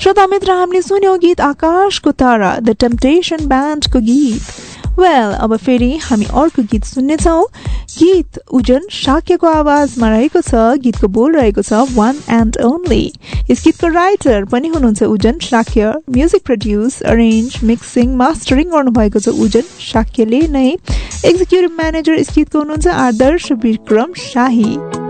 श्रोता मित्र, हामीले सुन्यौं गीत आकाशको तारा द टेम्पटेसन ब्यान्डको गीत। वेल, अब फेरि हामी अर्को गीत सुन्नेछौँ। गीत उजन शाक्यको आवाजमा रहेको छ। गीतको बोल रहेको छ वान एन्ड ओन्ली। यस गीतको राइटर पनि हुनुहुन्छ उजन Shakya. Music produce, arrange, mixing, mastering गर्नुभएको छ उजन शाक्यले नै। एक्जिक्युटिभ म्यानेजर यस गीतको हुनुहुन्छ आदर्श विक्रम शाही।